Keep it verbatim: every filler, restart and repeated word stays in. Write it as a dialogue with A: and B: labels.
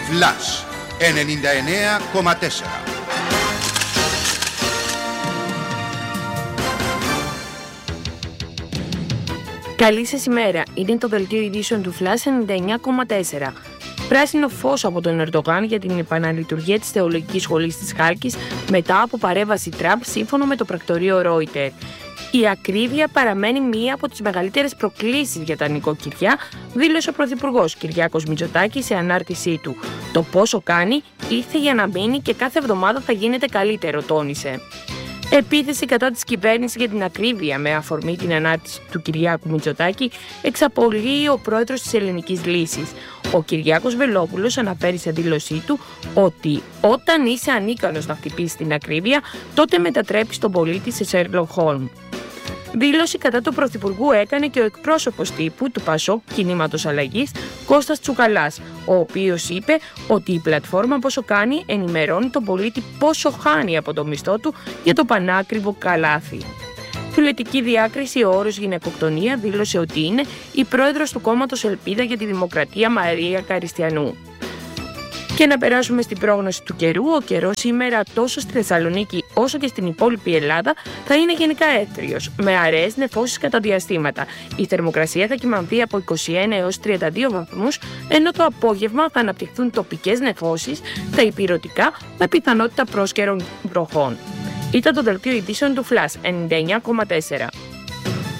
A: Flash ενενήντα εννέα κόμμα τέσσερα.
B: Καλή σας ημέρα. Είναι το δελτίο ειδήσεων του Flash ενενήντα εννέα κόμμα τέσσερα. Πράσινο φως από τον Ερντογάν για την επαναλειτουργία της θεολογικής σχολής της Χάλκης μετά από παρέμβαση Τραμπ, σύμφωνο με το πρακτορείο Reuters. Η ακρίβεια παραμένει μία από τις μεγαλύτερες προκλήσεις για τα νοικοκυριά, δήλωσε ο Πρωθυπουργός Κυριάκος Μητσοτάκης σε ανάρτησή του. Το πόσο κάνει ήρθε για να μείνει και κάθε εβδομάδα θα γίνεται καλύτερο, τόνισε. Επίθεση κατά της κυβέρνησης για την ακρίβεια με αφορμή την ανάρτηση του Κυριάκου Μητσοτάκη εξαπολύει ο πρόεδρος της Ελληνικής Λύσης. Ο Κυριάκος Βελόπουλος αναφέρει σε δήλωσή του ότι όταν είσαι ανίκανος να χτυπήσεις την ακρίβεια, τότε μετατρέπεις τον πολίτη σε Sherlock Holmes. Δήλωση κατά του Πρωθυπουργού έκανε και ο εκπρόσωπος τύπου του Πασόκ Κινήματος Αλλαγής, Κώστας Τσουκαλάς, ο οποίος είπε ότι η πλατφόρμα πόσο κάνει ενημερώνει τον πολίτη πόσο χάνει από το μισθό του για το πανάκριβο καλάθι. Φιλετική διάκριση, ο όρος γυναικοκτονία δήλωσε ότι είναι η πρόεδρος του κόμματος Ελπίδα για τη Δημοκρατία Μαρία Καριστιανού. Και να περάσουμε στην πρόγνωση του καιρού. Ο καιρός σήμερα τόσο στη Θεσσαλονίκη όσο και στην υπόλοιπη Ελλάδα θα είναι γενικά έθριος, με αραιές νεφώσεις κατά διαστήματα. Η θερμοκρασία θα κυμανθεί από είκοσι ένα έως τριάντα δύο βαθμούς, ενώ το απόγευμα θα αναπτυχθούν τοπικές νεφώσεις στα ηπειρωτικά με πιθανότητα πρόσκαιρων βροχών. Ήταν το δελτίο ειδήσεων του Flash ενενήντα εννέα κόμμα τέσσερα.